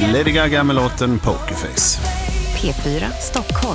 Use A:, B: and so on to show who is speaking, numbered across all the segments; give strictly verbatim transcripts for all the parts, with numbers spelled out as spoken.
A: Lady Gaga med låten Pokerface.
B: P fyra Stockholm.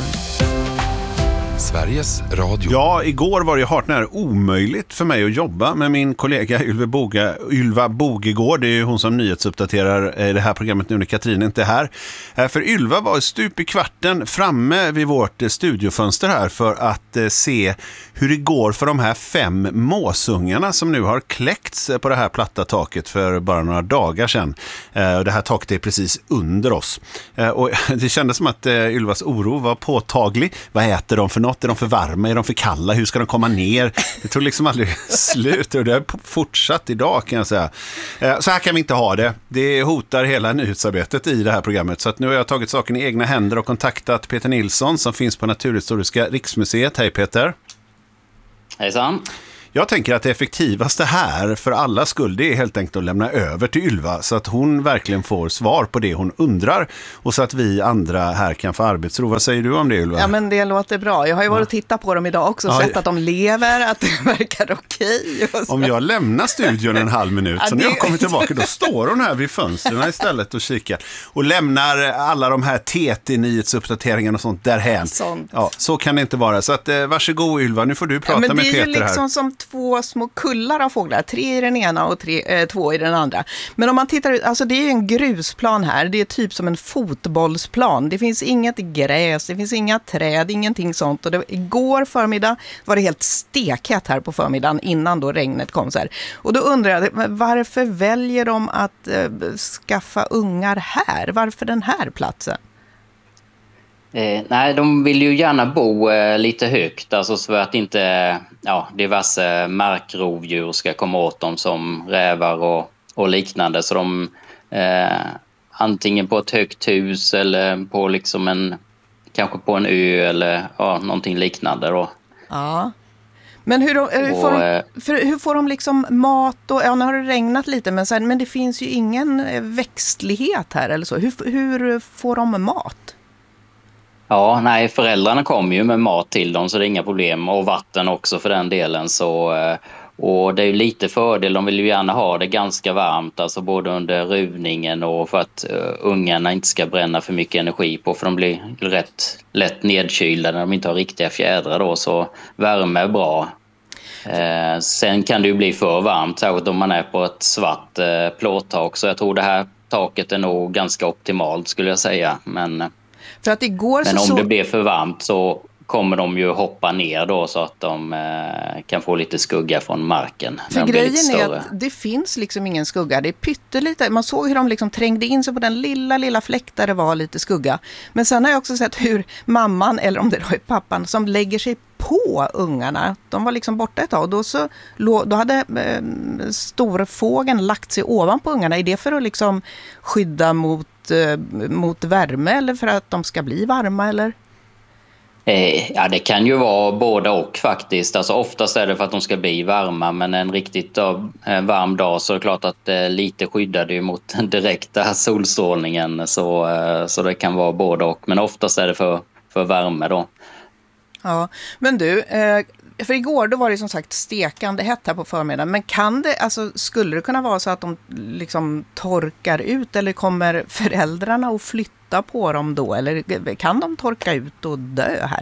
C: Sveriges Radio.
A: Ja, igår var det hart när omöjligt för mig att jobba med min kollega Ylva, Boga, Ylva Bogegård. Det är ju hon som nyhetsuppdaterar det här programmet nu när Katrin inte är här. För Ylva var stup i kvarten framme vid vårt studiofönster här för att se hur det går för de här fem måsungarna som nu har kläckts på det här platta taket för bara några dagar sedan. Det här taket är precis under oss. Och det kändes som att Ylvas oro var påtaglig. Vad äter de för något? Är de för varma? Är de för kalla? Hur ska de komma ner? Det tog liksom aldrig slut och det har fortsatt idag kan jag säga. Så här kan vi inte ha det. Det hotar hela nyhetsarbetet i det här programmet. Så att nu har jag tagit saken i egna händer och kontaktat Peter Nilsson som finns på Naturhistoriska Riksmuseet. Hej Peter!
D: Hejsan!
A: Jag tänker att det effektivaste här för alla skull det är helt enkelt att lämna över till Ylva så att hon verkligen får svar på det hon undrar och så att vi andra här kan få arbetsro. Vad säger du om det Ylva?
E: Ja men det låter bra. Jag har ju varit och tittat på dem idag också och
A: ja.
E: sett att de lever, att det verkar okej.
A: Om jag lämnar studion en halv minut så när jag kommer tillbaka då står hon här vid fönstren istället och kikar och lämnar alla de här T T-nyhetsuppdateringarna och sånt därhän.
E: Sånt.
A: Ja, så kan det inte vara. Så att, eh, varsågod Ylva, nu får du prata
E: ja,
A: med Peter här.
E: Det är ju liksom här. Som två små kullar av fåglar, tre i den ena och tre, eh, två i den andra. Men om man tittar ut, alltså det är en grusplan här, det är typ som en fotbollsplan. Det finns inget gräs, det finns inga träd, ingenting sånt. Och det, igår förmiddag var det helt stekhett här på förmiddagen innan då regnet kom så här. Och då undrar jag, varför väljer de att eh, skaffa ungar här? Varför den här platsen?
D: Eh, nej, de vill ju gärna bo eh, lite högt, alltså så att inte ja, diverse markrovdjur ska komma åt dem som rävar och, och liknande. Så de eh, antingen på ett högt hus eller på liksom en, kanske på en ö eller ja, någonting liknande då.
E: Ja. Men hur, hur, får de, för, hur får de liksom mat och, ja nu har det regnat lite men, så här, men det finns ju ingen växtlighet här eller så. Hur, hur får de mat?
D: Ja, nej, föräldrarna kommer ju med mat till dem så det är inga problem. Och vatten också för den delen. Så, och det är ju lite fördel, de vill ju gärna ha det ganska varmt. Alltså både under ruvningen och för att uh, ungarna inte ska bränna för mycket energi på. För de blir rätt lätt nedkylda när de inte har riktiga fjädrar då. Så värme är bra. Eh, sen kan det ju bli för varmt, särskilt om man är på ett svart eh, plåttak. Så jag tror det här taket är nog ganska optimalt skulle jag säga. Men...
E: För att igår
D: Men
E: så
D: om
E: så...
D: det blir för varmt så kommer de ju hoppa ner då så att de eh, kan få lite skugga från marken.
E: För grejen är att det finns liksom ingen skugga. Det är pyttelite. Man såg hur de liksom trängde in sig på den lilla, lilla fläck där det var lite skugga. Men sen har jag också sett hur mamman, eller om det då är pappan, som lägger sig på ungarna. De var liksom borta ett tag och då, så, då hade eh, storfågeln lagt sig ovanpå ungarna. Är det för att liksom skydda mot mot värme eller för att de ska bli varma eller?
D: Eh, ja, det kan ju vara både och faktiskt. Alltså oftast är det för att de ska bli varma men en riktigt dag, eh, varm dag så är det klart att eh, lite skyddar det mot den direkta solstrålningen så, eh, så det kan vara både och. Men oftast är det för, för värme då.
E: Ja, men du, eh, för igår då var det som sagt stekande hett här på förmiddagen. Men kan det, alltså skulle det kunna vara så att de liksom torkar ut eller kommer föräldrarna att flytta på dem då? Eller kan de torka ut och dö här?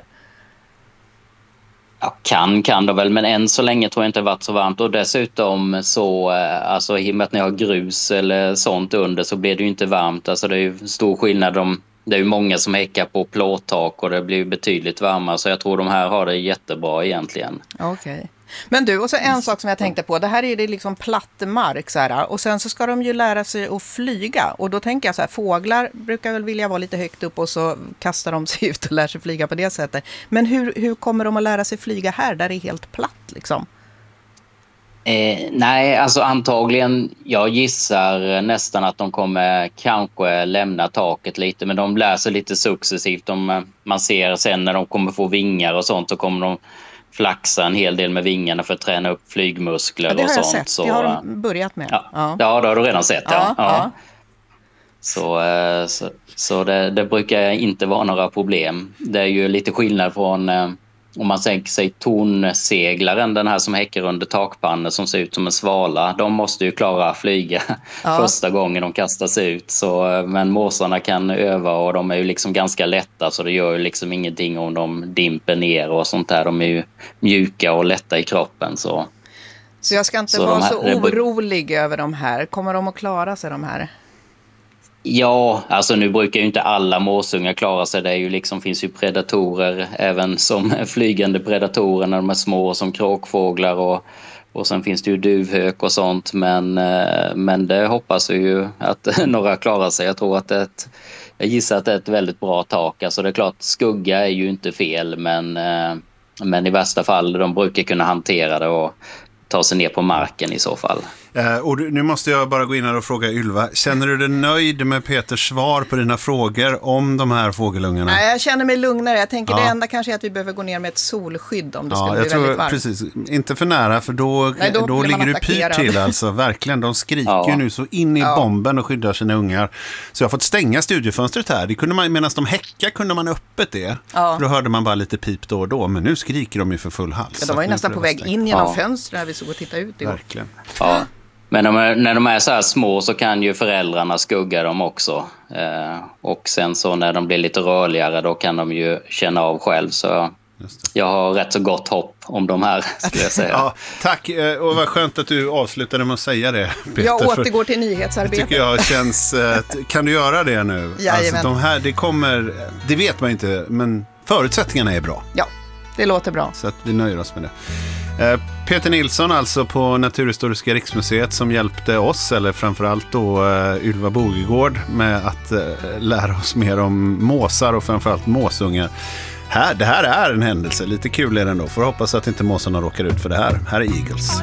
D: Ja, kan kan de väl, men än så länge tror jag inte det varit så varmt. Och dessutom så, alltså i och med att ni har grus eller sånt under så blir det ju inte varmt. Alltså det är ju stor skillnad om... Det är ju många som häckar på plåttak och det blir betydligt varmare. Så jag tror de här har det jättebra egentligen.
E: Okej. Okay. Men du, och så en sak som jag tänkte på. Det här är det liksom platt mark så här. Och sen så ska de ju lära sig att flyga. Och då tänker jag så här, fåglar brukar väl vilja vara lite högt upp och så kastar de sig ut och lär sig flyga på det sättet. Men hur, hur kommer de att lära sig flyga här där det är helt platt liksom?
D: Eh, nej, alltså antagligen, jag gissar nästan att de kommer kanske lämna taket lite, men de lär sig lite successivt. De, man ser sen när de kommer få vingar och sånt så kommer de flaxa en hel del med vingarna för att träna upp flygmuskler och sånt.
E: Ja, det har jag sett,
D: så,
E: det har de börjat med.
D: Ja, ja. ja det har du redan sett. Ja,
E: ja,
D: ja.
E: ja.
D: Så, så, så det, det brukar inte vara några problem. Det är ju lite skillnad från om man tänker sig tornseglaren, den här som häckar under takpannor som ser ut som en svala, de måste ju klara flyga ja. första gången de kastas ut. Så, men måsarna kan öva och de är ju liksom ganska lätta, så det gör ju liksom ingenting om de dimper ner och sånt där. De är ju mjuka och lätta i kroppen. Så,
E: så jag ska inte så vara här, så orolig det... över de här. Kommer de att klara sig, de här?
D: Ja, alltså nu brukar ju inte alla måsungar klara sig. Det är ju liksom, finns ju predatorer även som flygande predatorer när de är små, som kråkfåglar och, och sen finns det ju duvhök och sånt. Men, men det hoppas vi ju att några klarar sig. Jag tror att det är ett, jag gissar att det är ett väldigt bra tak. Alltså det är klart, skugga är ju inte fel, men, men i värsta fall de brukar kunna hantera det och ta sig ner på marken i så fall.
A: Eh, och nu måste jag bara gå in här och fråga Ylva. Känner du dig nöjd med Peters svar på dina frågor om de här fågelungarna?
E: Nej, jag känner mig lugnare. Jag tänker ja. det enda kanske är att vi behöver gå ner med ett solskydd om det
A: ja,
E: skulle bli
A: tror,
E: väldigt varmt.
A: Precis. Inte för nära, för då, Nej, då, då ligger du pyrt till. Alltså. Verkligen, de skriker ja. ju nu så in i ja. bomben och skyddar sina ungar. Så jag har fått stänga studiefönstret här. Det kunde man, medan de häckar kunde man öppet det. Ja. För då hörde man bara lite pip då och då. Men nu skriker de ju för full hals.
E: Ja, de var ju nästan på väg in genom ja. fönstret när vi såg och tittade ut.
A: Verkligen.
D: Ja. Men de är, när de är så här små så kan ju föräldrarna skugga dem också. Eh, och sen så när de blir lite rörligare då kan de ju känna av själv. Så jag har rätt så gott hopp om de här, skulle jag säga.
A: Ja, tack, och vad skönt att du avslutade med att säga det, Peter.
E: Jag återgår till nyhetsarbetet.
A: Det tycker jag känns... Kan du göra det nu? Alltså, de här, det kommer... Det vet man inte, men förutsättningarna är bra.
E: Ja, det låter bra.
A: Så att vi nöjer oss med det. Peter Nilsson alltså på Naturhistoriska riksmuseet som hjälpte oss, eller framförallt då Ylva Bogegård, med att lära oss mer om måsar och framförallt måsungar. Här, det här är en händelse, lite kul är det ändå. Får hoppas att inte måsarna råkar ut för det här. Här är Eagles.